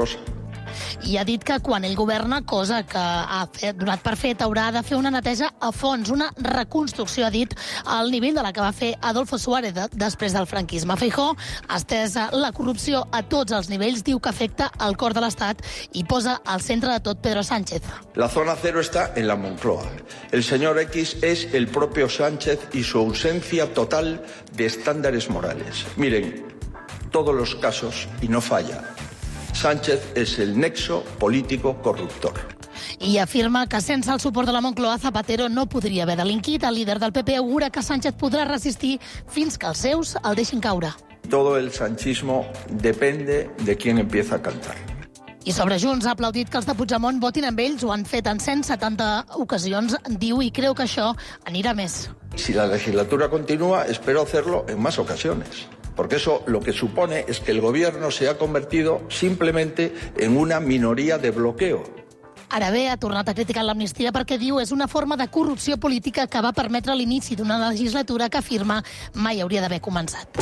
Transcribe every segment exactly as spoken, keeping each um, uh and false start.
cosa. I ha dit que quan ell governa, cosa que ha fet, donat per fet, haurà de fer una neteja a fons, una reconstrucció, ha dit, al nivell de la que va fer Adolfo Suárez de, després del franquisme. Feijóo ha estès la corrupció a tots els nivells, diu que afecta el cor de l'Estat i posa al centre de tot Pedro Sánchez. La zona cero está en la Moncloa. El señor X es el propio Sánchez y su ausencia total de estándares morales. Miren, todos los casos, y no falla, Sánchez es el nexo político corruptor. I afirma que sense el suport de la Moncloa, Zapatero no podria haver delinquit. El líder del P P augura que Sánchez podrà resistir fins que els seus el deixin caure. Todo el sanchismo depende de quién empieza a cantar. I sobre Junts ha aplaudit que els de Puigdemont votin amb ells, ho han fet en cent setanta ocasions, diu, i creu que això anirà més. Si la legislatura continúa, espero hacerlo en más ocasiones. Porque eso lo que supone es que el gobierno se ha convertido simplemente en una minoría de bloqueo. Ara bé, ha tornat a criticar l'amnistia perquè diu és una forma de corrupció política que va permetre l'inici d'una legislatura que afirma mai hauria d'haver començat.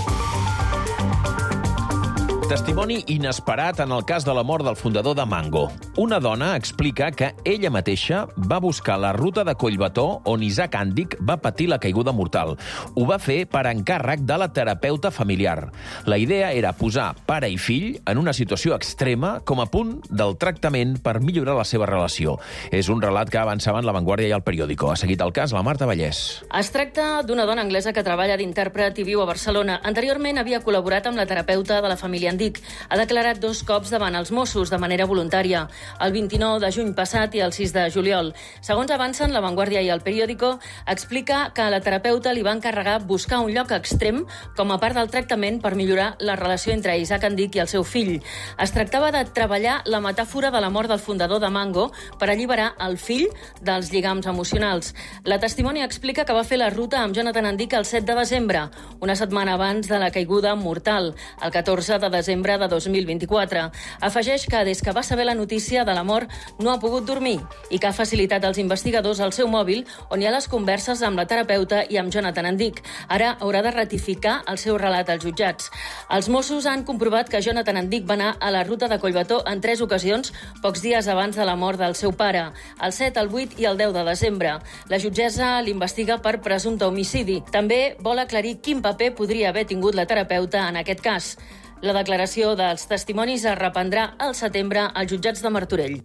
Testimoni inesperat en el cas de la mort del fundador de Mango. Una dona explica que ella mateixa va buscar la ruta de Collbató on Isaac Àndic va patir la caiguda mortal. Ho va fer per encàrrec de la terapeuta familiar. La idea era posar pare i fill en una situació extrema com a punt del tractament per millorar la seva relació. És un relat que avançaven La Vanguardia i El Periódico. Ha seguit el cas la Marta Vallès. Es tracta d'una dona anglesa que treballa d'intèrpret i viu a Barcelona. Anteriorment havia col·laborat amb la terapeuta de la família Àndic. Ha declarat dos cops davant els Mossos de manera voluntària, el vint-i-nou de juny passat i el sis de juliol. Segons avancen La Vanguardia i El Periódico, explica que la terapeuta li va encarregar buscar un lloc extrem com a part del tractament per millorar la relació entre Isaac Àndic i el seu fill. Es tractava de treballar la metàfora de la mort del fundador de Mango per alliberar el fill dels lligams emocionals. La testimònia explica que va fer la ruta amb Jonathan Àndic el set de desembre, una setmana abans de la caiguda mortal, el catorze de desembre de dos mil vint-i-quatre. Afegeix que des que va saber la notícia de la mort no ha pogut dormir i que ha facilitat als investigadors el seu mòbil on hi ha les converses amb la terapeuta i amb Jonathan Àndic. Ara haurà de ratificar el seu relat als jutjats. Els Mossos han comprovat que Jonathan Àndic va anar a la ruta de Collbató en tres ocasions pocs dies abans de la mort del seu pare, el set, el vuit i el deu de desembre. La jutgessa l'investiga per presumpte homicidi. També vol aclarir quin paper podria haver tingut la terapeuta en aquest cas. La declaració dels testimonis es reprendrà al setembre als jutjats de Martorell.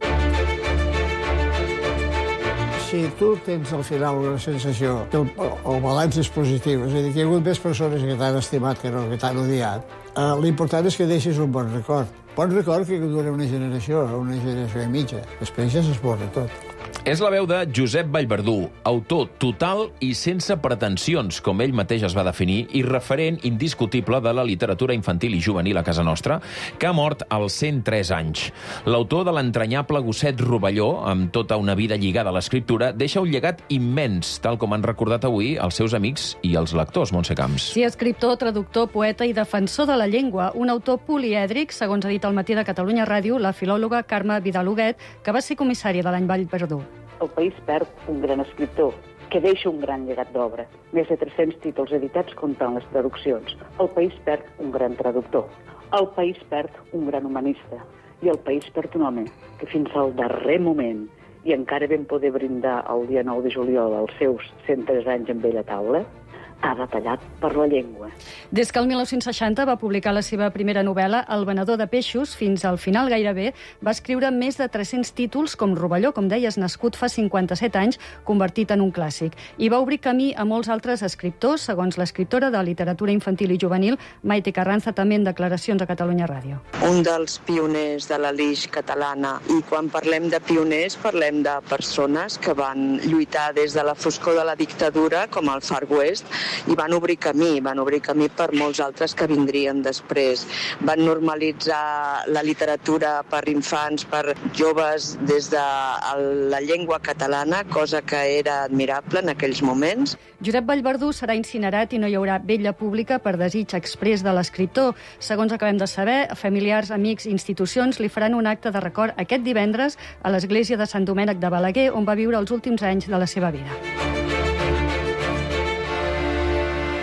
Si tu tens al final una sensació que el, el balanç és positiu, és a dir, que hi ha hagut més persones que t'han estimat que no que t'han odiat, eh, l'important és que deixis un bon record. Bon record que dura una generació, una generació i mitja. Després ja s'esborra tot. És la veu de Josep Vallverdú, autor total i sense pretensions, com ell mateix es va definir, i referent indiscutible de la literatura infantil i juvenil a casa nostra, que ha mort als cent tres anys. L'autor de l'entranyable Gosset Rovelló, amb tota una vida lligada a l'escriptura, deixa un llegat immens, tal com han recordat avui els seus amics i els lectors, Montse Camps. Sí, escriptor, traductor, poeta i defensor de la llengua, un autor polièdric, segons ha dit al Matí de Catalunya Ràdio la filòloga Carme Vidal Huguet, que va ser comissària de l'any Vallverdú. El país perd un gran escriptor, que deixa un gran llegat d'obra. Més de tres-cents títols editats comptant les traduccions. El país perd un gran traductor. El país perd un gran humanista. I el país perd un home que fins al darrer moment, i encara vam poder brindar el dia nou de juliol els seus cent tres anys amb ell a taula, ha batallat per la llengua. Des que el mil nou-cents seixanta va publicar la seva primera novel·la, El venedor de peixos, fins al final gairebé va escriure més de tres-cents títols com Rovelló, com deies, nascut fa cinquanta-set anys, convertit en un clàssic. I va obrir camí a molts altres escriptors, segons l'escriptora de literatura infantil i juvenil, Maite Carranza, també en declaracions a Catalunya Ràdio. Un dels pioners de la Lich catalana. I quan parlem de pioners, parlem de persones que van lluitar des de la foscor de la dictadura, com el Far West, i van obrir camí, van obrir camí per molts altres que vindrien després. Van normalitzar la literatura per infants, per joves, des de la llengua catalana, cosa que era admirable en aquells moments. Josep Vallverdú serà incinerat i no hi haurà vetlla pública per desig exprés de l'escriptor. Segons acabem de saber, familiars, amics i institucions li faran un acte de record aquest divendres a l'església de Sant Domènec de Balaguer, on va viure els últims anys de la seva vida.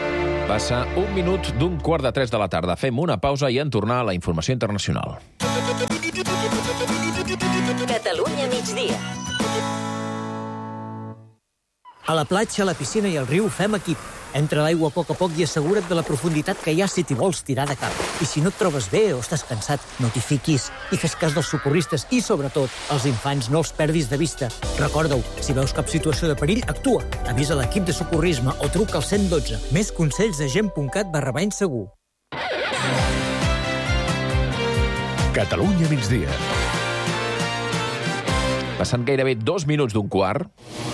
Passa un minut d'un quart de tres de la tarda. Fem una pausa i en tornar a la informació internacional. Catalunya migdia. A la platja, a la piscina i al riu fem equip. Entra a l'aigua a poc a poc i assegura't de la profunditat que hi ha si t'hi vols tirar de cap. I si no et trobes bé o estàs cansat, no t'hi fiquis. I fes cas dels socorristes i, sobretot, els infants no els perdis de vista. Recorda-ho, si veus cap situació de perill, actua. Avisa l'equip de socorrisme o truca al cent i dotze. Més consells a gent.cat barra bany segur. Catalunya migdia. Passant gairebé dos minuts d'un quart,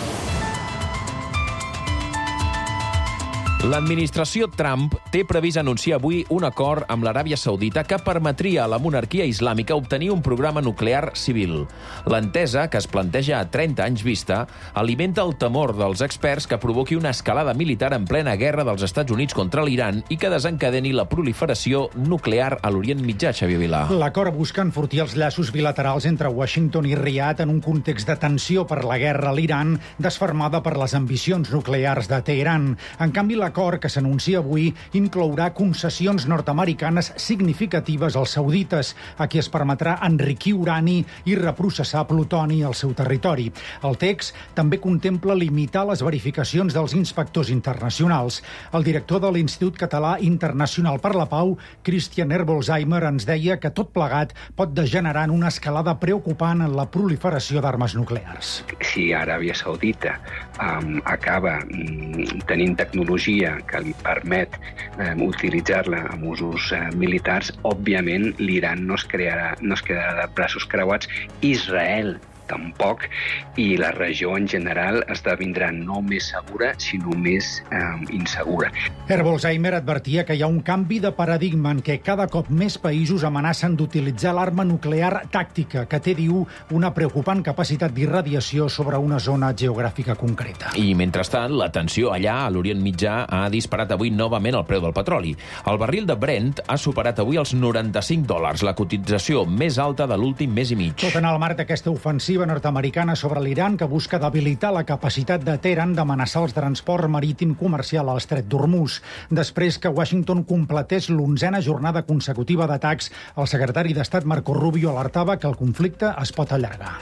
l'administració Trump té previst anunciar avui un acord amb l'Aràbia Saudita que permetria a la monarquia islàmica obtenir un programa nuclear civil. L'entesa, que es planteja a trenta anys vista, alimenta el temor dels experts que provoqui una escalada militar en plena guerra dels Estats Units contra l'Iran i que desencadeni la proliferació nuclear a l'Orient Mitjà, Xavier Vilà. L'acord busca enfortir els llaços bilaterals entre Washington i Riad en un context de tensió per la guerra a l'Iran, desfermada per les ambicions nuclears de Teheran. En canvi, la L'acord que s'anuncia avui inclourà concessions nord-americanes significatives als saudites, a qui es permetrà enriquir urani i reprocessar plutoni al seu territori. El text també contempla limitar les verificacions dels inspectors internacionals. El director de l'Institut Català Internacional per la Pau, Christian Herbolzheimer, ens deia que tot plegat pot degenerar en una escalada preocupant en la proliferació d'armes nuclears. Si Aràbia Saudita um, acaba um, tenint tecnologia que li permet eh, utilitzar-la amb usos eh, militars, òbviament l'Iran no es crearà, no es quedarà de braços creuats. Israel tampoc, i la regió en general esdevindrà no més segura, sinó més eh, insegura. Herbolzheimer advertia que hi ha un canvi de paradigma en què cada cop més països amenacen d'utilitzar l'arma nuclear tàctica, que té, diu, una preocupant capacitat d'irradiació sobre una zona geogràfica concreta. I, mentrestant, la tensió allà, a l'Orient Mitjà, ha disparat avui novament el preu del petroli. El barril de Brent ha superat avui els noranta-cinc dòlars, la cotització més alta de l'últim mes i mig. Tot en el marc d'aquesta ofensiva nord-americana sobre l'Iran que busca debilitar la capacitat de Teheran d'amenaçar el transport marítim comercial a l'estret d'Hormuz. Després que Washington completés l'onzena jornada consecutiva d'atacs, el secretari d'Estat Marco Rubio alertava que el conflicte es pot allargar.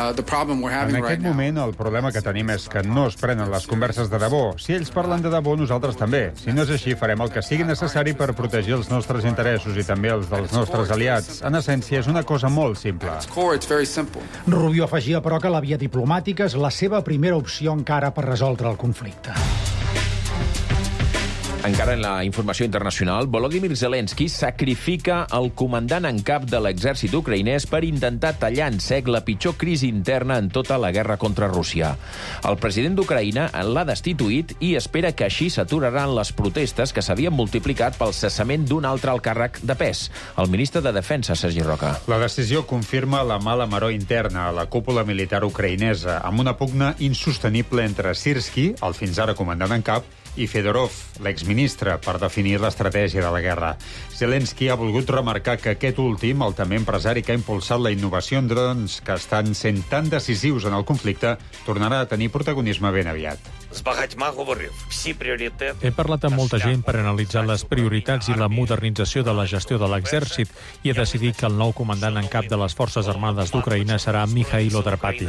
En aquest moment, el problema que tenim és que no es prenen les converses de debò. Si ells parlen de debò, nosaltres també. Si no és així, farem el que sigui necessari per protegir els nostres interessos i també els dels nostres aliats. En essència, és una cosa molt simple. Rubio afegia, però, que la via diplomàtica és la seva primera opció encara per resoldre el conflicte. Encara en la informació internacional, Volodymyr Zelensky sacrifica el comandant en cap de l'exèrcit ucraïnès per intentar tallar en sec la pitjor crisi interna en tota la guerra contra Rússia. El president d'Ucraïna l'ha destituït i espera que així s'aturaran les protestes que s'havien multiplicat pel cessament d'un altre alt càrrec de pes, el ministre de Defensa, Sergi Roca. La decisió confirma la mala maror interna a la cúpula militar ucraïnesa, amb una pugna insostenible entre Sirski, el fins ara comandant en cap, i Fedorov, l'exministre, per definir l'estratègia de la guerra. Zelensky ha volgut remarcar que aquest últim, el també empresari que ha impulsat la innovació en drons que estan sent tan decisius en el conflicte, tornarà a tenir protagonisme ben aviat. He parlat amb molta gent per analitzar les prioritats i la modernització de la gestió de l'exèrcit i he decidit que el nou comandant en cap de les Forces Armades d'Ucraïna serà Mikhailo Drapati.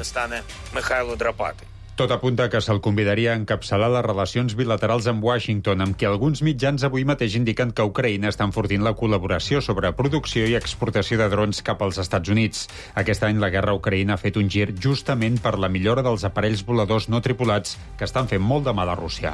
Tot apunta que se'l convidaria a encapçalar les relacions bilaterals amb Washington, amb què alguns mitjans avui mateix indiquen que Ucraïna està enfortint la col·laboració sobre producció i exportació de drons cap als Estats Units. Aquest any la guerra a Ucraïna ha fet un gir justament per la millora dels aparells voladors no tripulats que estan fent molt de mal a Rússia.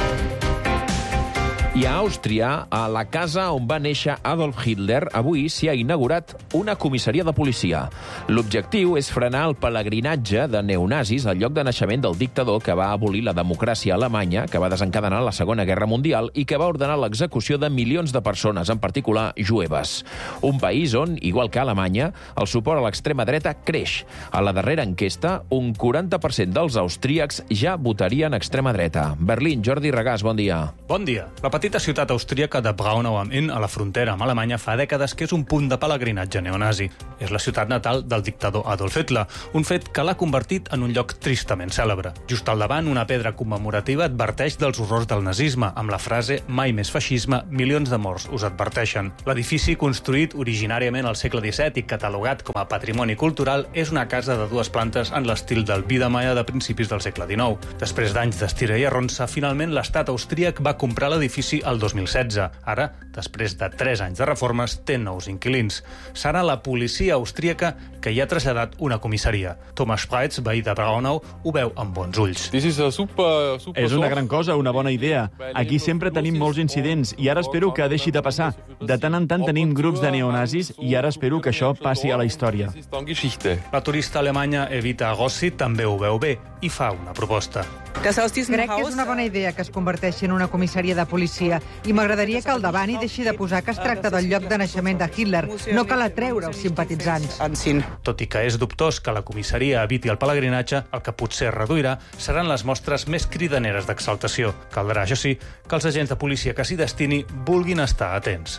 I a Àustria, a la casa on va néixer Adolf Hitler, avui s'hi ha inaugurat una comissaria de policia. L'objectiu és frenar el pelegrinatge de neonazis al lloc de naixement del dictador que va abolir la democràcia alemanya, que va desencadenar la Segona Guerra Mundial i que va ordenar l'execució de milions de persones, en particular jueves. Un país on, igual que Alemanya, el suport a l'extrema dreta creix. A la darrera enquesta, un quaranta per cent dels austríacs ja votarien extrema dreta. Berlín, Jordi Regàs, bon dia. Bon dia. La petita ciutat austríaca de Braunau am Inn, a la frontera amb Alemanya, fa dècades que és un punt de pelegrinatge neonazi. És la ciutat natal del dictador Adolf Hitler, un fet que l'ha convertit en un lloc tristament cèlebre. Just al davant, una pedra commemorativa adverteix dels horrors del nazisme, amb la frase «Mai més feixisme, milions de morts us adverteixen». L'edifici, construït originàriament al segle disset i catalogat com a patrimoni cultural, és una casa de dues plantes en l'estil del Biedermeier de principis del segle dinou. Després d'anys d'estira i arronsa, finalment l'estat austríac va comprar l'edifici el dos mil setze. Ara, després de tres anys de reformes, té nous inquilins. Serà la policia austríaca que hi ha traslladat una comissaria. Thomas Spreitz, veí de Braunau, ho veu amb bons ulls. És una gran cosa, una bona idea. Aquí sempre tenim molts incidents i ara espero que deixi de passar. De tant en tant tenim grups de neonazis i ara espero que això passi a la història. La turista alemanya Evita Gossi també ho veu bé i fa una proposta. Crec que és una bona idea que es converteixi en una comissaria de policia i m'agradaria que al davant hi deixi de posar que es tracta del lloc de naixement de Hitler, no cal atreure els simpatitzants. Tot i que és dubtós que la comissaria eviti el pelegrinatge, el que potser reduirà seran les mostres més cridaneres d'exaltació. Caldrà, això sí, que els agents de policia que s'hi destini vulguin estar atents.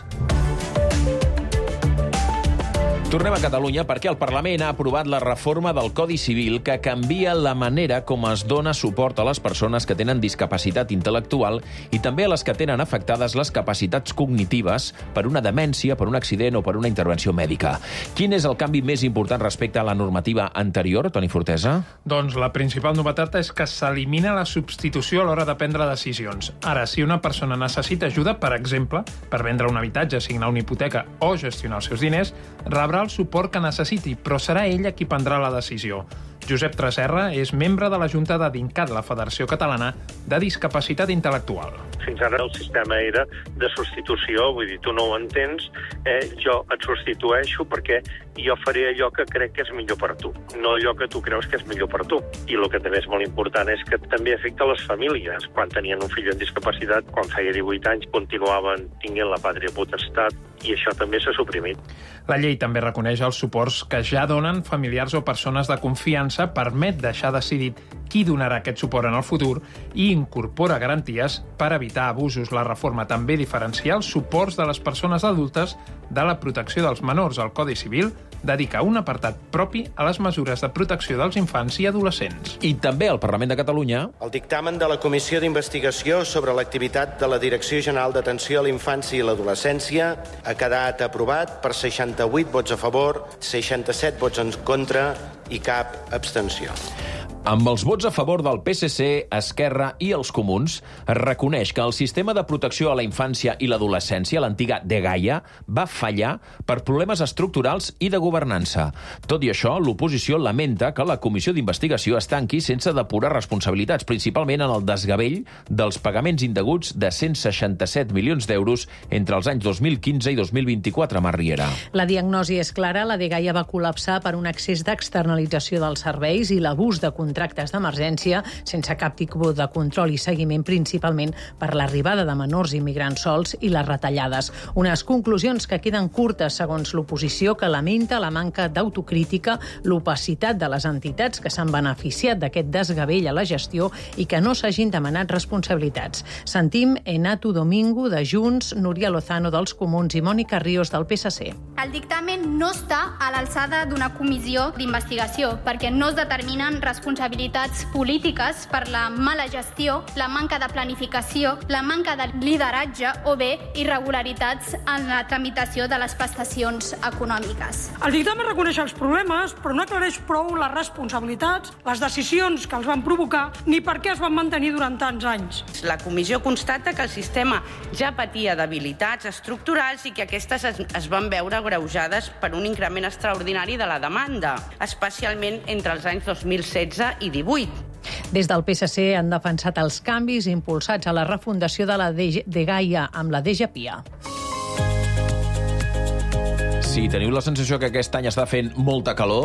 Tornem a Catalunya perquè el Parlament ha aprovat la reforma del Codi Civil que canvia la manera com es dona suport a les persones que tenen discapacitat intel·lectual i també a les que tenen afectades les capacitats cognitives per una demència, per un accident o per una intervenció mèdica. Quin és el canvi més important respecte a la normativa anterior, Toni Fortesa? Doncs la principal novetat és que s'elimina la substitució a l'hora de prendre decisions. Ara, si una persona necessita ajuda, per exemple, per vendre un habitatge, signar una hipoteca o gestionar els seus diners, rebrà el suport que necessiti, però serà ella qui prendrà la decisió. Josep Tresserra és membre de la Junta de DINCAT, la Federació Catalana de Discapacitat Intel·lectual. Fins ara el sistema era de substitució, vull dir, tu no ho entens, eh, jo et substitueixo perquè jo faré allò que crec que és millor per tu, no allò que tu creus que és millor per tu. I el que també és molt important és que també afecta les famílies. Quan tenien un fill amb discapacitat, quan feia divuit anys, continuaven tinguent la pàtria potestat i això també s'ha suprimit. La llei també reconeix els suports que ja donen familiars o persones de confiança, permet deixar decidit qui donarà aquest suport en el futur i incorpora garanties per evitar abusos. La reforma també diferencia els suports de les persones adultes de la protecció dels menors. El Codi Civil dedica un apartat propi a les mesures de protecció dels infants i adolescents. I també al Parlament de Catalunya... El dictamen de la Comissió d'Investigació sobre l'activitat de la Direcció General d'Atenció a la Infància i l'Adolescència ha quedat aprovat per seixanta-vuit vots a favor, seixanta-set vots en contra i cap abstenció. Amb els vots a favor del P S C, Esquerra i els Comuns, es reconeix que el sistema de protecció a la infància i l'adolescència, l'antiga dgaia, va fallar per problemes estructurals i de governança. Tot i això, l'oposició lamenta que la comissió d'investigació es tanqui sense depurar responsabilitats, principalment en el desgavell dels pagaments indeguts de cent seixanta-set milions d'euros entre els anys dos mil quinze i dos mil vint-i-quatre, Mar Riera. La diagnosi és clara, la dgaia va col·lapsar per un excés d'externalització dels serveis i l'abús de contractes contractes d'emergència sense cap tipus de control i seguiment, principalment per l'arribada de menors immigrants sols i les retallades. Unes conclusions que queden curtes, segons l'oposició, que lamenta la manca d'autocrítica, l'opacitat de les entitats que s'han beneficiat d'aquest desgavell a la gestió i que no s'hagin demanat responsabilitats. Sentim Enato Domingo, de Junts, Núria Lozano, dels Comuns, i Mònica Ríos, del P S C. El dictamen no està a l'alçada d'una comissió d'investigació perquè no es determinen responsabilitats polítiques per la mala gestió, la manca de planificació, la manca de lideratge o bé irregularitats en la tramitació de les prestacions econòmiques. El dictamen reconeix els problemes, però no aclareix prou les responsabilitats, les decisions que els van provocar, ni per què es van mantenir durant tants anys. La comissió constata que el sistema ja patia debilitats estructurals i que aquestes es, es van veure agreujades per un increment extraordinari de la demanda, especialment entre els anys dos mil setze i divuit. Des del P S C han defensat els canvis impulsats a la refundació de la dgaia amb la dgpia. Si teniu la sensació que aquest any està fent molta calor,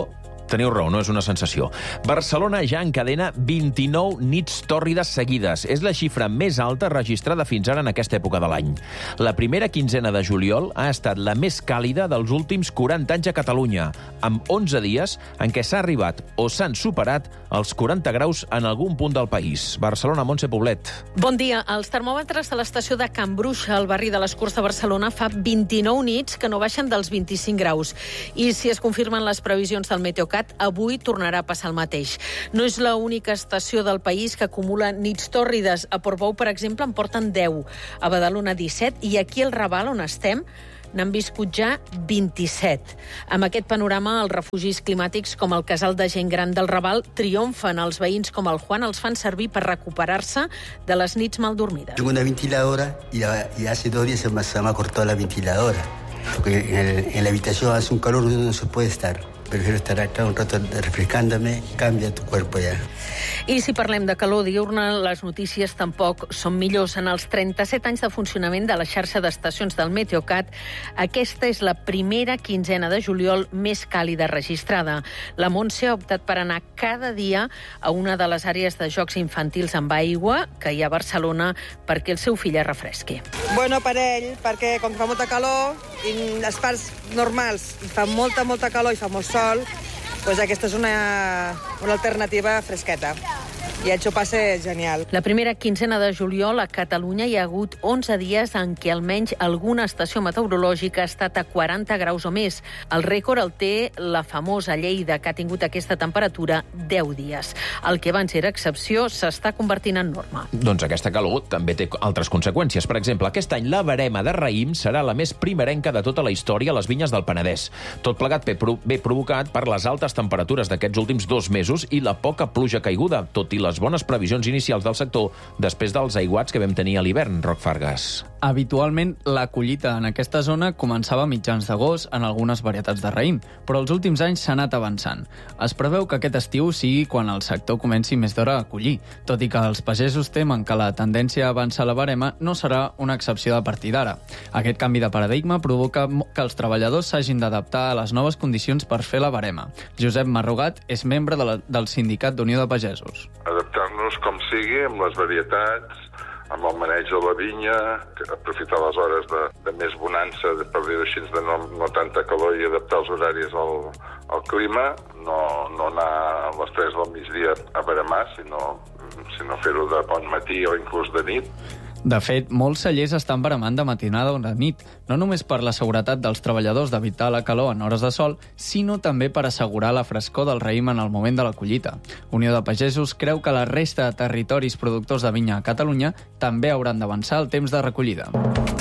Teniu raó, no és una sensació. Barcelona ja encadena vint-i-nou nits tòrrides seguides. És la xifra més alta registrada fins ara en aquesta època de l'any. La primera quinzena de juliol ha estat la més càlida dels últims quaranta anys a Catalunya, amb onze dies en què s'ha arribat o s'han superat els quaranta graus en algun punt del país. Barcelona, Montse Poblet. Bon dia. Els termòmetres de l'estació de Can Bruixa, al barri de les Corts de Barcelona, fa vint-i-nou nits que no baixen dels vint-i-cinc graus. I si es confirmen les previsions del Meteocat, avui tornarà a passar el mateix. No és l'única estació del país que acumula nits tòrrides. A Portbou, per exemple, en porten deu. A Badalona, disset. I aquí al Raval, on estem, n'han viscut ja vint-i-set. Amb aquest panorama, els refugis climàtics com el casal de gent gran del Raval triomfen. Els veïns com el Juan els fan servir per recuperar-se de les nits mal dormides. Tengo una ventiladora y, y hace dos días se me, se me ha cortado la ventiladora. Porque en, el, en la habitación hace un calor donde no se puede estar. Prefiero estar acá un rato refrescándome, cambia tu cuerpo ya. I si parlem de calor diurna, les notícies tampoc són millors. En els trenta-set anys de funcionament de la xarxa d'estacions del Meteocat, aquesta és la primera quinzena de juliol més càlida registrada. La Montse ha optat per anar cada dia a una de les àrees de jocs infantils amb aigua que hi ha a Barcelona perquè el seu fill es refresqui. Bueno, per ell, perquè com que fa molta calor, i les parts normals i fa molta, molta calor i fa molt sol, doncs aquesta és una, una alternativa fresqueta. I això passa genial. La primera quinzena de juliol a Catalunya hi ha hagut onze dies en què almenys alguna estació meteorològica ha estat a quaranta graus o més. El rècord el té la famosa Lleida, que ha tingut aquesta temperatura deu dies. El que abans era excepció s'està convertint en norma. Doncs aquesta calor també té altres conseqüències. Per exemple, aquest any la verema de raïm serà la més primerenca de tota la història a les vinyes del Penedès. Tot plegat ve provocat per les altes temperatures d'aquests últims dos mesos i la poca pluja caiguda, tot i les bones previsions inicials del sector després dels aiguats que vam tenir a l'hivern, Roc Fargas. Habitualment, la collita en aquesta zona començava a mitjans d'agost en algunes varietats de raïm, però els últims anys s'ha anat avançant. Es preveu que aquest estiu sigui quan el sector comenci més d'hora a collir, tot i que els pagesos temen que la tendència a avançar la verema no serà una excepció de partir d'ara. Aquest canvi de paradigma provoca que els treballadors s'hagin d'adaptar a les noves condicions per fer la verema. Josep Marrugat és membre de la, del Sindicat d'Unió de Pagesos. Adaptar-nos com sigui amb les varietats, amb el maneig de la vinya, aprofitar les hores de, de més bonança, per dir-ho així, de no, no tanta calor i adaptar els horaris al, al clima, no, no anar a les tres del migdia a veremar, sinó, sinó fer-ho de bon matí o inclús de nit. De fet, molts cellers estan veremant de matinada o de nit, no només per la seguretat dels treballadors d'evitar la calor en hores de sol, sinó també per assegurar la frescor del raïm en el moment de la collita. Unió de Pagesos creu que la resta de territoris productors de vinya a Catalunya també hauran d'avançar el temps de recollida.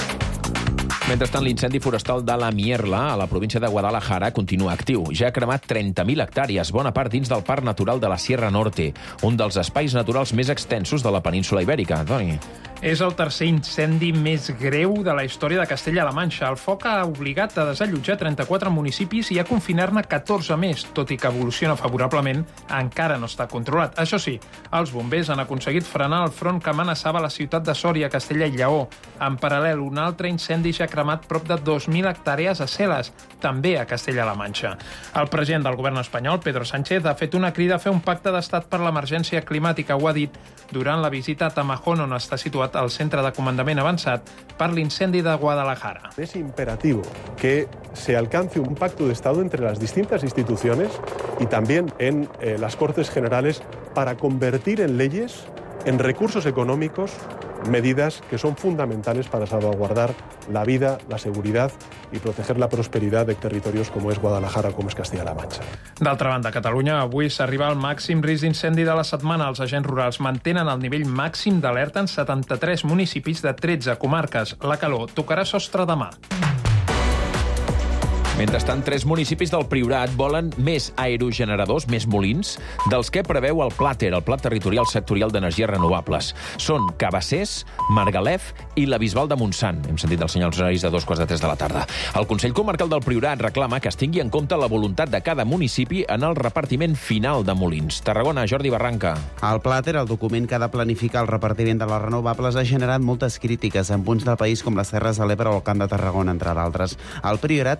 Mentrestant, l'incendi forestal de la Mierla, a la província de Guadalajara, continua actiu. Ja ha cremat trenta mil hectàrees, bona part dins del Parc Natural de la Sierra Norte, un dels espais naturals més extensos de la península Ibèrica. Toni. És el tercer incendi més greu de la història de Castella-La Manxa. El foc ha obligat a desallotjar trenta-quatre municipis i a confinar-ne catorze més, tot i que evoluciona favorablement, encara no està controlat. Això sí, els bombers han aconseguit frenar el front que amenaçava la ciutat de Sòria, Castella i Lleó. En paral·lel, un altre incendi ja ha cremat prop de dos mil hectàrees a Celes, també a Castella-La Manxa. El president del govern espanyol, Pedro Sánchez, ha fet una crida a fer un pacte d'estat per l'emergència climàtica. Ho ha dit durant la visita a Tamajón, on està situat al centre de comandament avançat per l'incendi de Guadalajara. Es imperativo que se alcance un pacto de Estado entre las distintas instituciones y también en eh, las Cortes Generales para convertir en leyes, en recursos económicos, medidas que son fundamentales para salvaguardar la vida, la seguridad y proteger la prosperidad de territorios como es Guadalajara, como es Castilla-La Manxa. D'altra banda, a Catalunya avui s'arriba al màxim risc d'incendi de la setmana. Els agents rurals mantenen el nivell màxim d'alerta en setanta-tres municipis de tretze comarques. La calor tocarà sostre demà. Mentrestant, tres municipis del Priorat volen més aerogeneradors, més molins, dels que preveu el Plater, el Pla Territorial Sectorial d'Energies Renovables. Són Cabassers, Margalef i la Bisbal de Montsant. Hem sentit els senyals horaris de dos quarts de tres de la tarda. El Consell Comarcal del Priorat reclama que es tingui en compte la voluntat de cada municipi en el repartiment final de molins. Tarragona, Jordi Barranca. El Plater, el document que ha de planificar el repartiment de les renovables, ha generat moltes crítiques en punts del país com les Terres de l'Ebre o el Camp de Tarragona, entre d'altres. El Priorat també ha generat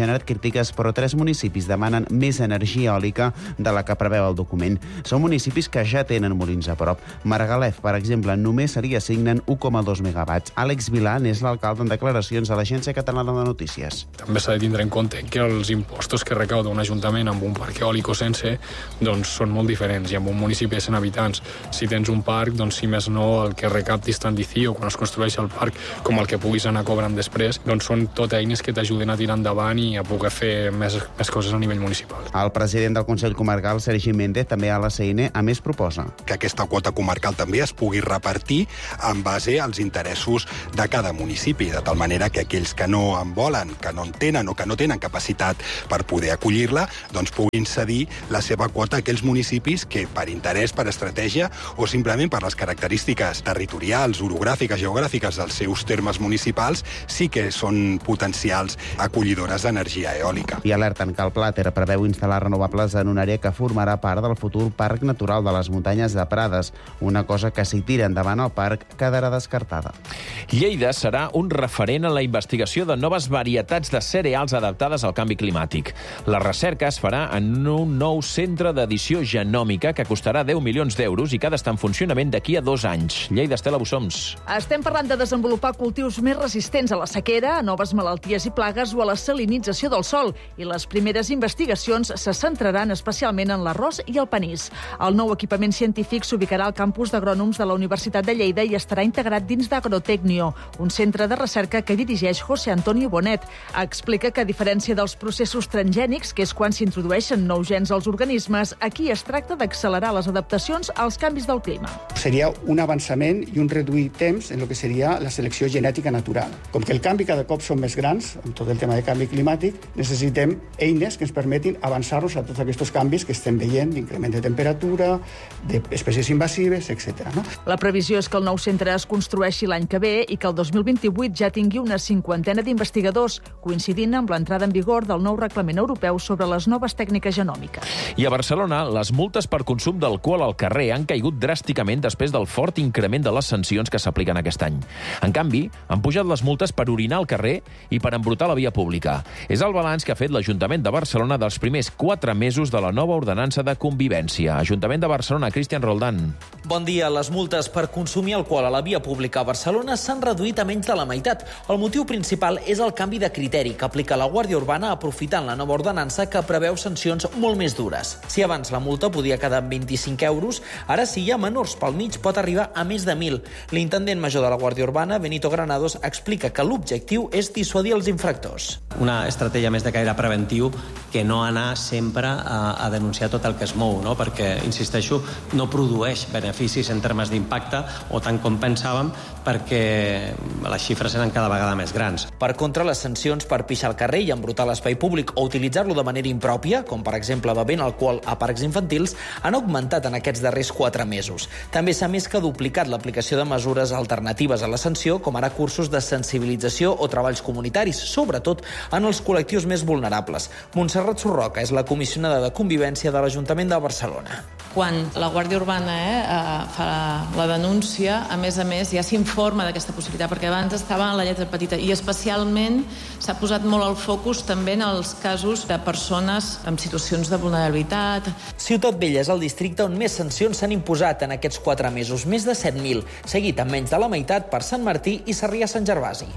generat crítiques, però tres municipis demanen més energia eòlica de la que preveu el document. Són municipis que ja tenen molins a prop. Margalef, per exemple, només se li assignen u coma dos megawatts. Àlex Vilan és l'alcalde en declaracions a l'Agència Catalana de Notícies. També s'ha de tindre en compte que els impostos que recauda un ajuntament amb un parc eòlic o sense doncs, són molt diferents, i en un municipi de cent habitants, si tens un parc, doncs si més no el que recaptis tant d'Icio quan es construeix el parc com el que puguis anar cobrant després, doncs són tot eines que t'ajuden a tirar endavant i a poder fer més, més coses a nivell municipal. El president del Consell Comarcal, Sergi Méndez, també a l'A C N, a més proposa que aquesta quota comarcal també es pugui repartir en base als interessos de cada municipi, de tal manera que aquells que no en volen, que no en tenen o que no tenen capacitat per poder acollir-la, doncs puguin cedir la seva quota a aquells municipis que per interès, per estratègia o simplement per les característiques territorials, orogràfiques, geogràfiques dels seus termes municipals, sí que són potencials acollidores d'energia eòlica. I alerten que el Plater preveu instal·lar renovables en una àrea que formarà part del futur Parc Natural de les Muntanyes de Prades, una cosa que si tira endavant el parc quedarà descartada. Lleida serà un referent en la investigació de noves varietats de cereals adaptades al canvi climàtic. La recerca es farà en un nou centre d'edició genòmica que costarà deu milions d'euros i que ha d'estar en funcionament d'aquí a dos anys. Lleida, Estela Bussoms. Estem parlant de desenvolupar cultius més resistents a la sequera, a noves malalties i plagues o a la salinització del sòl. I les primeres investigacions se centraran especialment en l'arròs i el panís. El nou equipament científic s'ubicarà al campus d'agrònoms de la Universitat de Lleida i estarà integrat dins d'Agrotecnio, un centre de recerca que dirigeix José Antonio Bonet. Explica que, a diferència dels processos transgènics, que és quan s'introdueixen nous gens als organismes, aquí es tracta d'accelerar les adaptacions als canvis del clima. Seria un avançament i un reduir temps en el que seria la selecció genètica natural. Com que el canvi cada cop són més grans, amb tot el tema de canvi climàtic, necessitem eines que ens permetin avançar-nos a tots aquests canvis que estem veient, d'increment de temperatura, d'espècies invasives, etcètera. No? La previsió és que el nou centre es construeixi l'any que ve i que el dos mil vint-i-vuit ja tingui una cinquantena d'investigadors, coincidint amb l'entrada en vigor del nou reglament europeu sobre les noves tècniques genòmiques. I a Barcelona, les multes per consum d'alcohol al carrer han caigut dràsticament després del fort increment de les sancions que s'apliquen aquest any. En canvi, han pujat les multes per orinar al carrer i per embrutar la via pública. És el balanç que ha fet l'Ajuntament de Barcelona dels primers quatre mesos de la nova ordenança de convivència. Ajuntament de Barcelona, Cristian Roldán. Bon dia. Les multes per consumir alcohol a la via pública a Barcelona s'han reduït a menys de la meitat. El motiu principal és el canvi de criteri que aplica la Guàrdia Urbana aprofitant la nova ordenança que preveu sancions molt més dures. Si abans la multa podia quedar en vint-i-cinc euros, ara si hi ha menors pel mig pot arribar a més de mil. L'intendent major de la Guàrdia Urbana, Benito Granados, explica que l'objectiu és dissuadir els infractors. Una estratègia més de caire preventiu que no anar sempre a, a denunciar tot el que es mou, no? Perquè, insisteixo, no produeix beneficis en termes d'impacte o tant com pensàvem, perquè les xifres eren cada vegada més grans. Per contra, les sancions per pixar al carrer i embrutar l'espai públic o utilitzar-lo de manera impròpia, com per exemple bevent alcohol a parcs infantils, han augmentat en aquests darrers quatre mesos. També s'ha més que duplicat l'aplicació de mesures alternatives a la sanció, com ara cursos de sensibilització o treballs comunitaris, sobretot en els col·lectius més vulnerables. Montserrat Sorroca és la comissionada de Convivència de l'Ajuntament de Barcelona. Quan la Guàrdia Urbana eh, fa la denúncia, a més a més, ja s'informa d'aquesta possibilitat, perquè abans estava en la lletra petita i especialment s'ha posat molt el focus també en els casos de persones en situacions de vulnerabilitat. Ciutat Vella és el districte on més sancions s'han imposat en aquests quatre mesos, més de set mil, seguit amb menys de la meitat per Sant Martí i Sarrià-Sant Gervasi.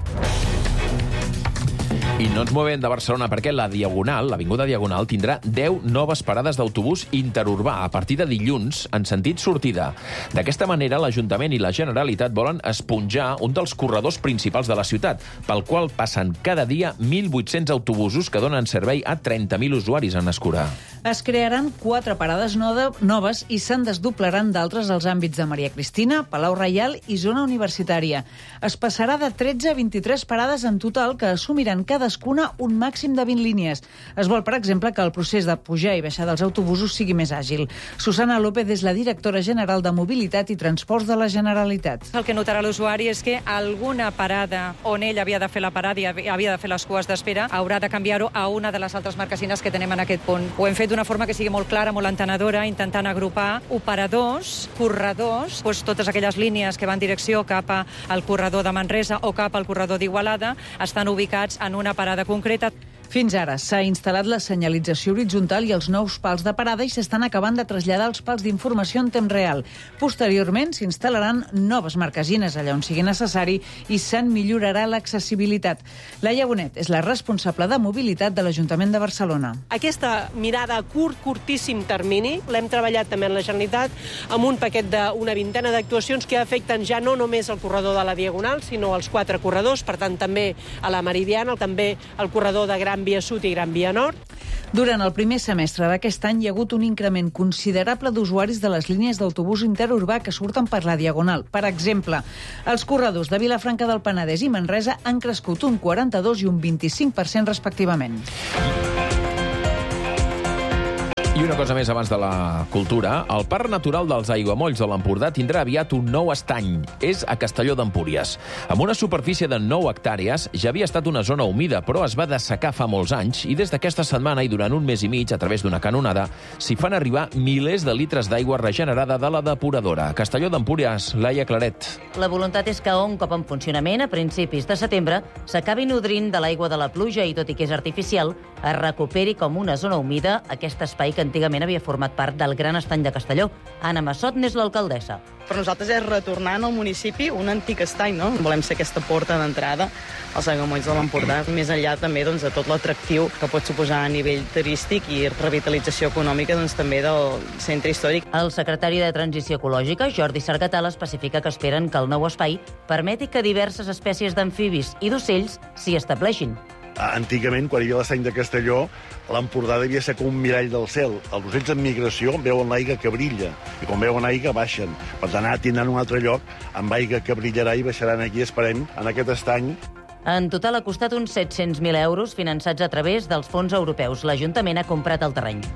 I no ens movem de Barcelona perquè la Diagonal, l'Avinguda Diagonal, tindrà deu noves parades d'autobús interurbà a partir de dilluns en sentit sortida. D'aquesta manera, l'Ajuntament i la Generalitat volen esponjar un dels corredors principals de la ciutat, pel qual passen cada dia mil vuit-cents autobusos que donen servei a trenta mil usuaris en escurar. Es crearan quatre parades noves i se'n desdoblaran d'altres als àmbits de Maria Cristina, Palau Reial i zona universitària. Es passarà de tretze a vint-i-tres parades en total que assumiran cadascuna un màxim de vint línies. Es vol, per exemple, que el procés de pujar i baixar dels autobusos sigui més àgil. Susana López és la directora general de Mobilitat i Transports de la Generalitat. El que notarà l'usuari és que alguna parada on ell havia de fer la parada i havia de fer les cues d'espera haurà de canviar-ho a una de les altres marquesines que tenem en aquest punt. Ho hem fet d'una forma que sigui molt clara, molt entenedora, intentant agrupar operadors, corredors, doncs totes aquelles línies que van direcció cap al corredor de Manresa o cap al corredor d'Igualada estan ubicats en una parada concreta. Fins ara s'ha instal·lat la senyalització horitzontal i els nous pals de parada i s'estan acabant de traslladar els pals d'informació en temps real. Posteriorment s'instal·laran noves marquesines allà on sigui necessari i se'n millorarà l'accessibilitat. Laia Bonet és la responsable de mobilitat de l'Ajuntament de Barcelona. Aquesta mirada a curt, curtíssim termini l'hem treballat també en la Generalitat amb un paquet d'una vintena d'actuacions que afecten ja no només el corredor de la Diagonal, sinó els quatre corredors, per tant també a la Meridiana, també el corredor de Gran Via Sud i Gran Via Nord. Durant el primer semestre d'aquest any hi ha hagut un increment considerable d'usuaris de les línies d'autobús interurbà que surten per la Diagonal. Per exemple, els corredors de Vilafranca del Penedès i Manresa han crescut un quaranta-dos i un vint-i-cinc per cent respectivament. I una cosa més abans de la cultura. El Parc Natural dels Aiguamolls de l'Empordà tindrà aviat un nou estany. És a Castelló d'Empúries. Amb una superfície de nou hectàrees, ja havia estat una zona humida, però es va dessecar fa molts anys i des d'aquesta setmana i durant un mes i mig, a través d'una canonada, s'hi fan arribar milers de litres d'aigua regenerada de la depuradora. A Castelló d'Empúries, Laia Claret. La voluntat és que un cop en funcionament, a principis de setembre, s'acabi nodrint de l'aigua de la pluja i, tot i que és artificial, es recuperi com una zona humida aquest espai que antigament havia format part del Gran Estany de Castelló. Anna Massot n'és l'alcaldessa. Per nosaltres és retornar al municipi un antic estany, no? Volem ser aquesta porta d'entrada als Aiguamolls de l'Empordà, més enllà també doncs, de tot l'atractiu que pot suposar a nivell turístic i revitalització econòmica doncs, també del centre històric. El secretari de Transició Ecològica, Jordi Sargatal, especifica que esperen que el nou espai permeti que diverses espècies d'amfibis i d'ocells s'hi estableixin. Antigament, quan hi havia l'estany de Castelló, l'Empordà devia ser com un mirall del cel. Els ocells en migració veuen l'aigua que brilla, i quan veuen aigua baixen. Per tant, ara tindran un altre lloc amb aigua que brillarà i baixaran aquí, esperem, en aquest estany. En total ha costat uns set-cents mil euros finançats a través dels fons europeus. L'Ajuntament ha comprat el terreny.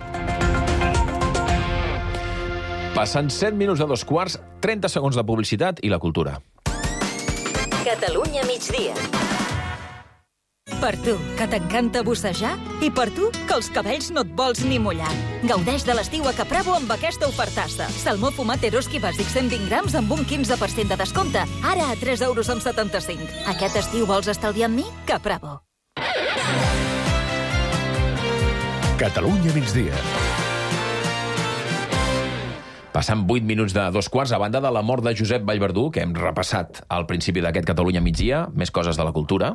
Passen set minuts de dos quarts, trenta segons de publicitat i la cultura. Catalunya migdia. Per tu, que t'encanta bussejar, i per tu, que els cabells no et vols ni mullar. Gaudeix de l'estiu a Capravo amb aquesta ofertassa. Salmó fumat Eroski bàsic cent vint grams amb un quinze per cent de descompte. Ara a tres euros amb setanta-cinc. Aquest estiu vols estalviar amb mi? Capravo. Catalunya migdia. Passant vuit minuts de dos quarts, a banda de la mort de Josep Vallverdú, que hem repassat al principi d'aquest Catalunya migdia, més coses de la cultura.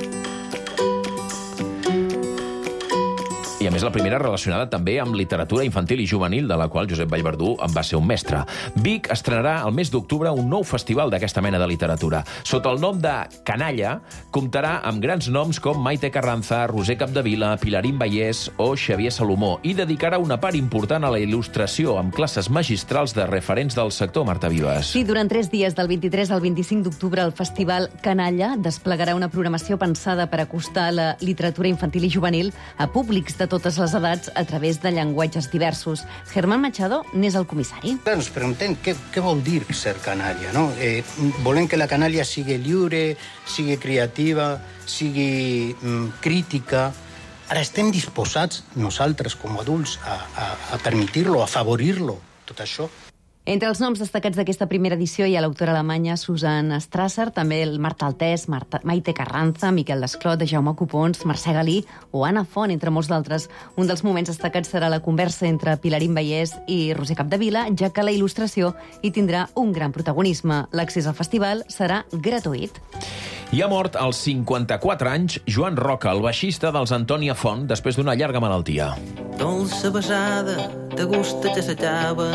I, a més, la primera relacionada també amb literatura infantil i juvenil, de la qual Josep Vallverdú en va ser un mestre. Vic estrenarà el mes d'octubre un nou festival d'aquesta mena de literatura. Sota el nom de Canalla, comptarà amb grans noms com Maite Carranza, Roser Capdevila, Pilarín Vallès o Xavier Salomó, i dedicarà una part important a la il·lustració amb classes magistrals de referents del sector. Marta Vives. Sí, durant tres dies, del vint-i-tres al vint-i-cinc d'octubre, el Festival Canalla desplegarà una programació pensada per acostar la literatura infantil i juvenil a públics de totes les edats a través de llenguatges diversos. Germán Machado n'és el comissari. Ens preguntem què, què vol dir ser canalla, no? Eh, volem que la canalla sigui lliure, sigui creativa, sigui mm, crítica. Ara estem disposats, nosaltres, com a adults, a, a, a permetir-lo, a afavorir-lo, tot això. Entre els noms destacats d'aquesta primera edició hi ha l'autora alemanya Susan Strasser, també el Marta Altés, Marta, Maite Carranza, Miquel Desclot, Jaume Copons, Mercè Galí o Anna Font, entre molts d'altres. Un dels moments destacats serà la conversa entre Pilarín Vallès i Roser Capdevila, ja que la il·lustració hi tindrà un gran protagonisme. L'accés al festival serà gratuït. I ha mort als cinquanta-quatre anys Joan Roca, el baixista dels Antònia Font, després d'una llarga malaltia. Dolça besada, de gust que s'acaba.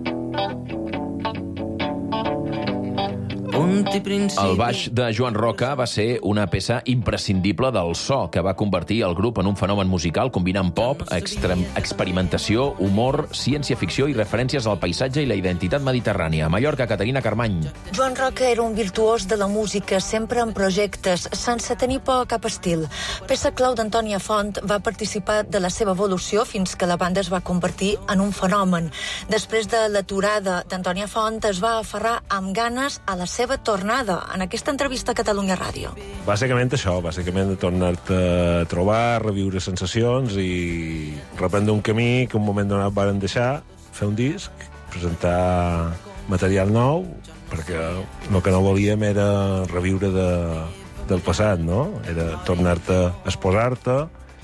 El baix de Joan Roca va ser una peça imprescindible del so que va convertir el grup en un fenomen musical combinant pop, extrem, experimentació, humor, ciència-ficció i referències al paisatge i la identitat mediterrània. A Mallorca, Caterina Carmany. Joan Roca era un virtuós de la música, sempre en projectes, sense tenir por a cap estil. Peça clau d'Antònia Font, va participar de la seva evolució fins que la banda es va convertir en un fenomen. Després de l'aturada d'Antònia Font, es va aferrar amb ganes a la seva tornada en aquesta entrevista a Catalunya Ràdio. Bàsicament això, bàsicament de tornar-te a trobar, reviure sensacions i reprendre un camí que un moment donat varen deixar, fer un disc, presentar material nou, perquè el que no volíem era reviure de, del passat, no? Era tornar-te a exposar-te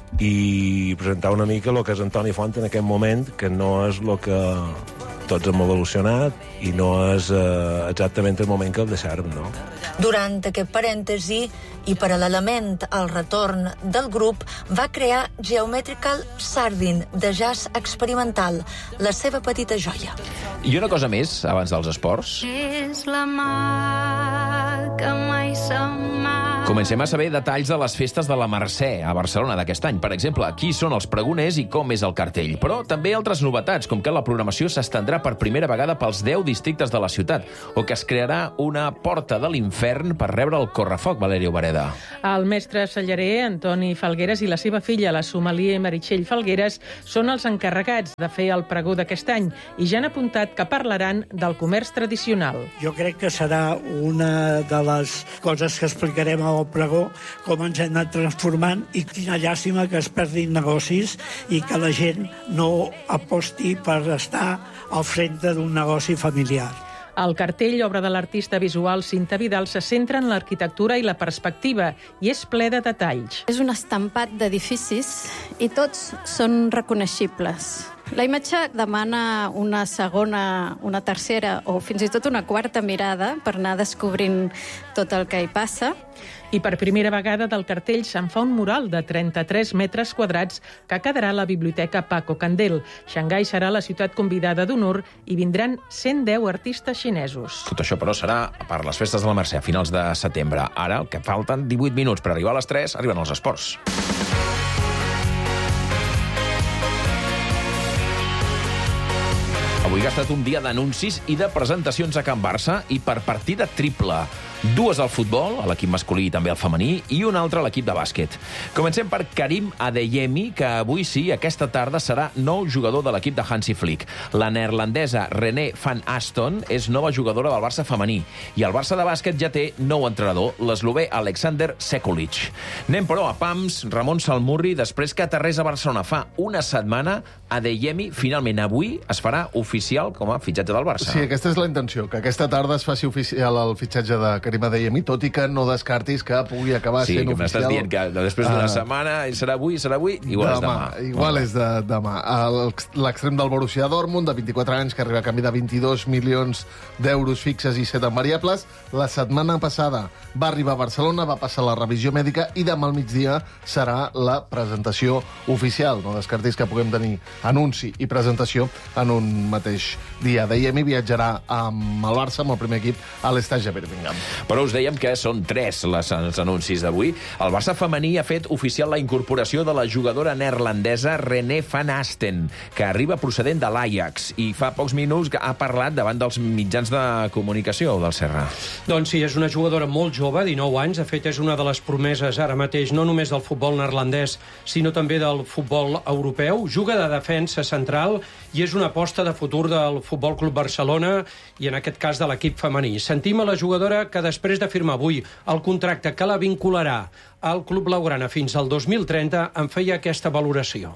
i presentar una mica el que és Antoni Font en aquest moment, que no és el que tots hem evolucionat i no és eh, exactament el moment que el deixàrem, no? Durant aquest parèntesi i paral·lelament al retorn del grup, va crear Geometrical Sardin, de jazz experimental, la seva petita joia. I una cosa més, abans dels esports. És la mà que mai se'n mà. Comencem a saber detalls de les festes de la Mercè a Barcelona d'aquest any. Per exemple, qui són els pregoners i com és el cartell. Però també altres novetats, com que la programació s'estendrà per primera vegada pels deu districtes de la ciutat, o que es crearà una porta de l'infern per rebre el correfoc, Valeria Obereda. El mestre cellarer, Antoni Falgueres, i la seva filla, la sommelier Meritxell Falgueres, són els encarregats de fer el pregó d'aquest any i ja han apuntat que parlaran del comerç tradicional. Jo crec que serà una de les coses que explicarem al pregó, com ens hem anat transformant i quina llàstima que es perdin negocis i que la gent no aposti per estar al frente d'un negoci familiar. El cartell, obra de l'artista visual Cinta Vidal, se centra en l'arquitectura i la perspectiva i és ple de detalls. És un estampat d'edificis i tots són reconeixibles. La imatge demana una segona, una tercera o fins i tot una quarta mirada per anar descobrint tot el que hi passa. I per primera vegada del cartell se'n fa un mural de trenta-tres metres quadrats que quedarà a la Biblioteca Paco Candel. Xangai serà la ciutat convidada d'honor i vindran cent deu artistes xinesos. Tot això, però, serà per les festes de la Mercè a finals de setembre. Ara, el que falten divuit minuts per arribar a les tres, arriben els esports. Avui ha estat un dia d'anuncis i de presentacions a Can Barça i per partida triple. Dues al futbol, a l'equip masculí i també al femení, i una altra a l'equip de bàsquet. Comencem per Karim Adeyemi, que avui sí, aquesta tarda, serà nou jugador de l'equip de Hansi Flick. La neerlandesa René van Aston és nova jugadora del Barça femení, i el Barça de bàsquet ja té nou entrenador, l'eslové Alexander Sekulic. Anem, però, a pams. Ramon Salmurri, després que aterrés a Barcelona fa una setmana, Adeyemi, finalment avui, es farà oficial com a fitxatge del Barça. Sí, aquesta és la intenció, que aquesta tarda es faci oficial el fitxatge de Karim Adeyemi, tot i que no descartis que pugui acabar sí, sent oficial. Sí, que m'estàs dient que després d'una uh, setmana serà avui, serà avui, igual demà, és demà. Igual és de, demà. L'extrem del Borussia Dortmund, de vint-i-quatre anys, que arriba a canvi de vint-i-dos milions d'euros fixes i set en variables. La setmana passada va arribar a Barcelona, va passar la revisió mèdica i demà al migdia serà la presentació oficial. No descartis que puguem tenir anunci i presentació en un mateix dia. Adeyemi viatjarà amb el Barça, amb el primer equip, a l'Estàgia Birmingham. Però us dèiem que són tres les, els anuncis d'avui. El Barça femení ha fet oficial la incorporació de la jugadora neerlandesa René van Asten, que arriba procedent de l'Ajax, i fa pocs minuts que ha parlat davant dels mitjans de comunicació del Serra. Doncs sí, és una jugadora molt jove, dinou anys. De fet, és una de les promeses ara mateix, no només del futbol neerlandès, sinó també del futbol europeu. Juga de defensa central i és una aposta de futur del Futbol Club Barcelona i, en aquest cas, de l'equip femení. Sentim a la jugadora que després de firmar avui el contracte que la vincularà al Club Blaugrana fins al dos mil trenta, en feia aquesta valoració.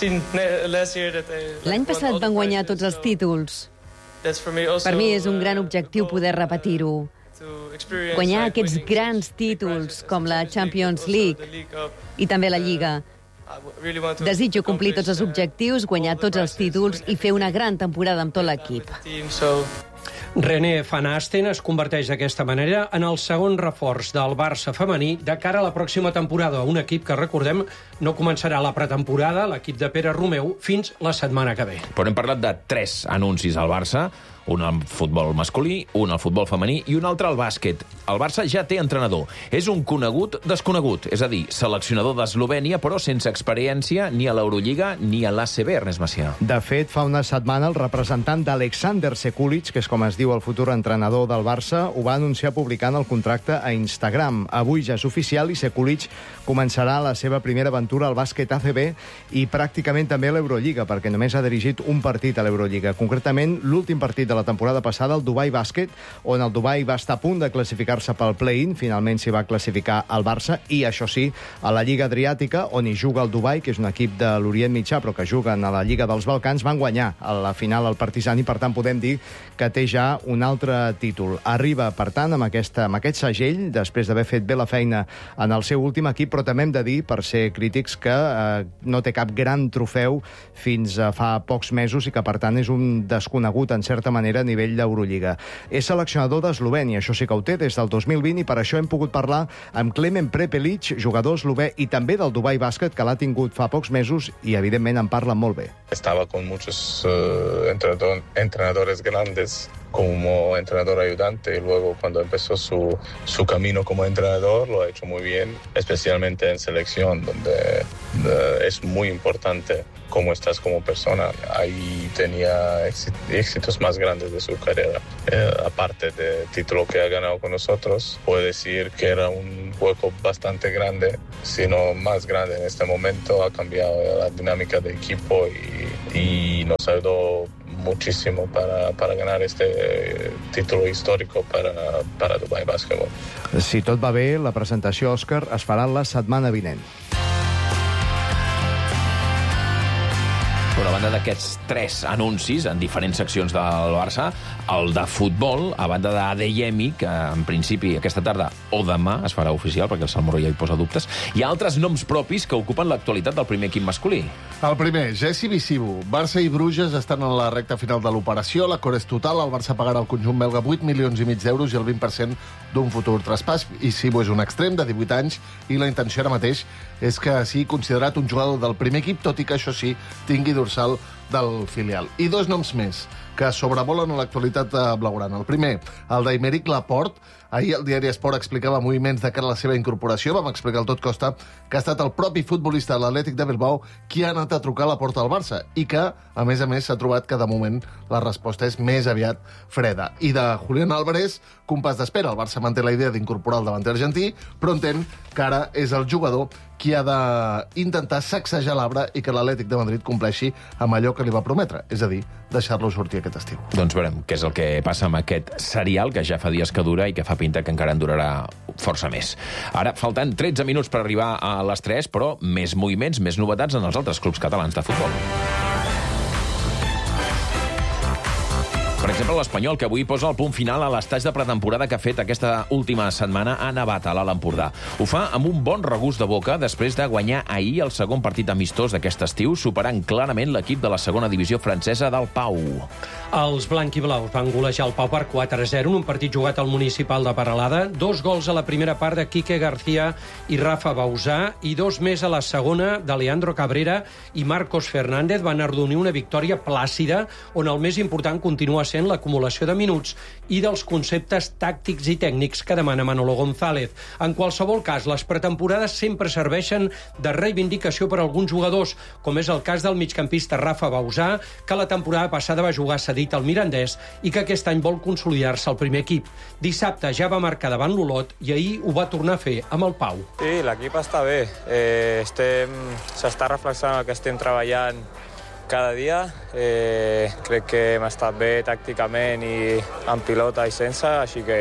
L'any passat van guanyar tots els títols. Per mi és un gran objectiu poder repetir-ho. Guanyar aquests grans títols com la Champions League i també la Lliga. Desitjo complir tots els objectius, guanyar tots els títols i fer una gran temporada amb tot l'equip. René van Asten es converteix d'aquesta manera en el segon reforç del Barça femení de cara a la pròxima temporada. Un equip que, recordem, no començarà la pretemporada, l'equip de Pere Romeu, fins la setmana que ve. Però hem parlat de tres anuncis al Barça, un al futbol masculí, un al futbol femení i un altre al bàsquet. El Barça ja té entrenador. És un conegut desconegut, és a dir, seleccionador d'Eslovènia, però sense experiència ni a l'Eurolliga ni a l'A C B, Ernest Macià. De fet, fa una setmana el representant d'Alexander Sekulic, que és com es diu el futur entrenador del Barça, ho va anunciar publicant el contracte a Instagram. Avui ja és oficial i Sekulic començarà la seva primera aventura al bàsquet A C B i pràcticament també a l'Eurolliga, perquè només ha dirigit un partit a l'Eurolliga. Concretament, l'últim partit de la temporada passada, el Dubai Bàsquet, on el Dubai va estar a punt de classificar-se pel play-in, finalment s'hi va classificar el Barça, i això sí, a la Lliga Adriàtica, on hi juga el Dubai, que és un equip de l'Orient Mitjà, però que juguen a la Lliga dels Balcans, van guanyar a la final el Partizan, i per tant podem dir que té ja un altre títol. Arriba, per tant, amb, aquesta, amb aquest segell, després d'haver fet bé la feina en el seu últim equip, però també hem de dir, per ser crítics, que eh, no té cap gran trofeu fins a fa pocs mesos i que, per tant, és un desconegut, en certa manera, a nivell d'Eurolliga. És seleccionador d'Eslovènia, això sí que ho té, des del dos mil vint, i per això hem pogut parlar amb Klemen Prepelic, jugador eslovè i també del Dubai Bàsquet, que l'ha tingut fa pocs mesos i, evidentment, en parla molt bé. Estaba con muchos uh, entrenador, entrenadores grandes como entrenador ayudante, y luego cuando empezó su, su camino como entrenador lo ha hecho muy bien, especialmente en selección, donde uh, es muy importante cómo estás como persona. Ahí tenía éxitos más grandes de su carrera. Eh, aparte del título que ha ganado con nosotros, puedo decir que era un hueco bastante grande, sino más grande en este momento. Ha cambiado la dinámica del equipo y, y nos ayudó muchísimo para, para ganar este título histórico para, para Dubai Basketball. Si tot va bé, la presentació, Òscar, es farà la setmana vinent. Però a banda d'aquests tres anuncis en diferents seccions del Barça, el de futbol, a banda d'Adeyemi, que en principi aquesta tarda o demà es farà oficial, perquè el Salmorro ja hi posa dubtes, hi ha altres noms propis que ocupen l'actualitat del primer equip masculí. El primer, Jesse Visibu. Barça i Bruges estan en la recta final de l'operació. L'acord és total. El Barça pagarà al conjunt belga vuit milions i mig d'euros i el vint per cent d'un futur traspàs. Visibu és un extrem de divuit anys i la intenció ara mateix és que sigui considerat un jugador del primer equip, tot i que, això sí, tingui dorsal del filial. I dos noms més que sobrevolen a l'actualitat blaugrana. El primer, el d'Aymeric Laporte. Ahir el diari Esport explicava moviments de cara a la seva incorporació. Vam explicar al Tot Costa que ha estat el propi futbolista de l'Atlètic de Bilbao qui ha anat a trucar a la porta del Barça i que, a més a més, s'ha trobat que de moment la resposta és més aviat freda. I de Julián Álvarez, compàs d'espera. El Barça manté la idea d'incorporar el davanter argentí, però entén que ara és el jugador qui ha d'intentar sacsejar l'arbre i que l'Atlètic de Madrid compleixi amb allò que li va prometre, és a dir, deixar-lo sortir aquest estiu. Doncs veurem què és el que passa amb aquest serial, que ja fa dies que dura i que fa pinta que encara en durarà força més. Ara, falten tretze minuts per arribar a les tres, però més moviments, més novetats en els altres clubs catalans de futbol. Per exemple, l'Espanyol, que avui posa el punt final a l'estatge de pretemporada que ha fet aquesta última setmana a Navata, a l'Alt Empordà. Ho fa amb un bon regust de boca després de guanyar ahir el segon partit amistós d'aquest estiu, superant clarament l'equip de la segona divisió francesa del Pau. Els blanquiblaus van golejar el Pau per quatre a zero en un partit jugat al Municipal de Peralada, dos gols a la primera part de Quique García i Rafa Bausà i dos més a la segona de Leandro Cabrera i Marcos Fernández. Van arrodonir una victòria plàcida on el més important continua sent l'acumulació de minuts i dels conceptes tàctics i tècnics que demana Manolo González. En qualsevol cas, les pretemporades sempre serveixen de reivindicació per a alguns jugadors, com és el cas del migcampista Rafa Bausà, que la temporada passada va jugar cedit al Mirandès i que aquest any vol consolidar-se al primer equip. Dissabte ja va marcar davant l'Olot i ahir ho va tornar a fer amb el Pau. Sí, l'equip està bé. Eh, estem... S'està reflexionant el que estem treballant cada dia. Eh, crec que hem estat bé tàcticament i en pilota i sense, així que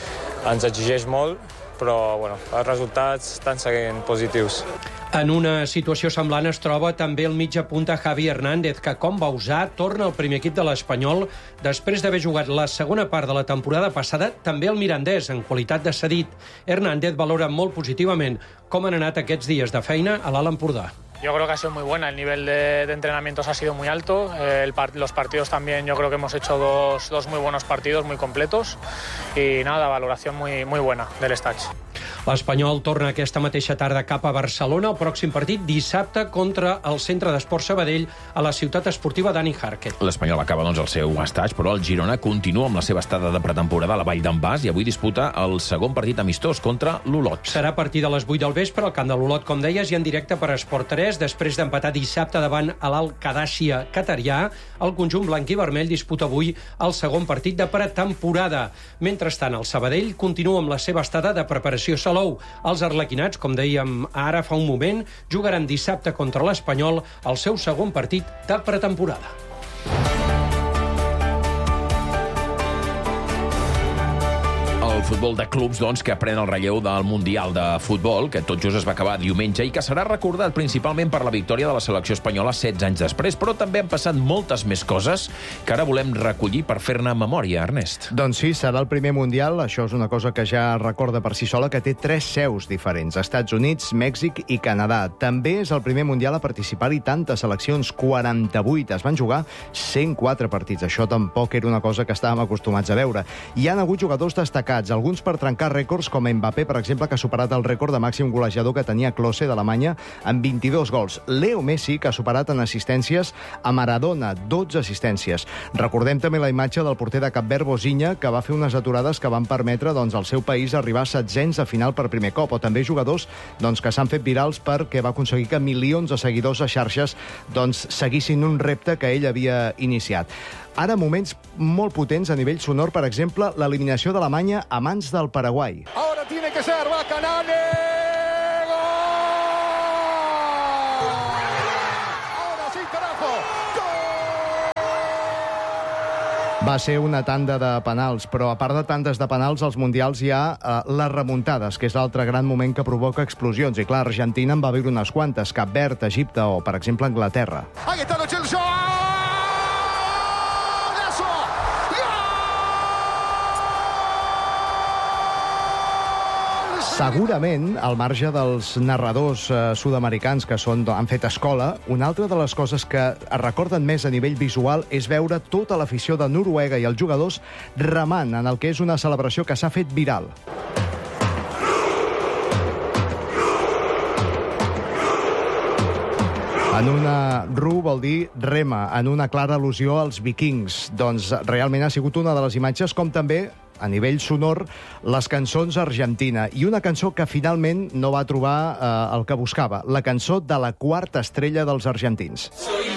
ens exigeix molt, però bueno, els resultats estan seguint positius. En una situació semblant es troba també el mitja punta Javi Hernández, que, com Bausà, torna al primer equip de l'Espanyol després d'haver jugat la segona part de la temporada passada també al Mirandès, en qualitat de cedit. Hernández valora molt positivament com han anat aquests dies de feina a l'Alt Empordà. Yo creo que ha sido muy buena, el nivel de, de entrenamientos ha sido muy alto, eh, el part, los partidos también, yo creo que hemos hecho dos, dos muy buenos partidos, muy completos, y nada, valoración muy, muy buena del stage. L'Espanyol torna aquesta mateixa tarda cap a Barcelona, el pròxim partit dissabte contra el Centre d'Esport Sabadell a la ciutat esportiva Dani Jarque. L'Espanyol acaba doncs el seu estatge, però el Girona continua amb la seva estada de pretemporada a la Vall d'en Bas i avui disputa el segon partit amistós contra l'Olot. Serà a partir de les vuit del vespre al camp de l'Olot, com deies, i en directe per Esport tres, després d'empatar dissabte davant a l'Al Qadassia Qatarià. El conjunt blanc i vermell disputa avui el segon partit de pretemporada. Mentrestant, el Sabadell continua amb la seva estada de preparació Salou. Els arlequinats, com dèiem ara fa un moment, jugaran dissabte contra l'Espanyol el seu segon partit de pretemporada. el futbol de clubs, doncs, que pren el relleu del Mundial de Futbol, que tot just es va acabar diumenge i que serà recordat principalment per la victòria de la selecció espanyola setze anys després, però també han passat moltes més coses que ara volem recollir per fer-ne memòria, Ernest. Doncs sí, serà el primer Mundial, això és una cosa que ja recorda per si sola, que té tres seus diferents, Estats Units, Mèxic i Canadà. També és el primer Mundial a participar-hi tantes seleccions, quaranta-vuit. Es van jugar cent quatre partits. Això tampoc era una cosa que estàvem acostumats a veure. Hi han hagut jugadors destacats, alguns per trencar rècords, com Mbappé, per exemple, que ha superat el rècord de màxim golejador que tenia Klose d'Alemanya amb vint-i-dos gols. Leo Messi, que ha superat en assistències a Maradona, dotze assistències. Recordem també la imatge del porter de Cap Verd, Bozinha, que va fer unes aturades que van permetre doncs, al seu país arribar a setzents a final per primer cop, o també jugadors doncs, que s'han fet virals perquè va aconseguir que milions de seguidors a xarxes doncs, seguissin un repte que ell havia iniciat. Ara, moments molt potents a nivell sonor, per exemple, l'eliminació d'Alemanya a mans del Paraguai. Ahora tiene que ser, va Canales! Va ser una tanda de penals, però a part de tandes de penals, als Mundials hi ha eh, les remuntades, que és l'altre gran moment que provoca explosions. I clar, Argentina en va viure unes quantes, Cap Verd, Egipte o, per exemple, Anglaterra. Ahí está Lo Celso! Segurament, al marge dels narradors eh, sud-americans que són, han fet escola, una altra de les coses que es recorden més a nivell visual és veure tota l'afició de Noruega i els jugadors remant en el que és una celebració que s'ha fet viral. En una ru vol dir rema, en una clara al·lusió als vikings. Doncs realment ha sigut una de les imatges, com també a nivell sonor, les cançons argentina. I una cançó que finalment no va trobar eh, el que buscava, la cançó de la quarta estrella dels argentins.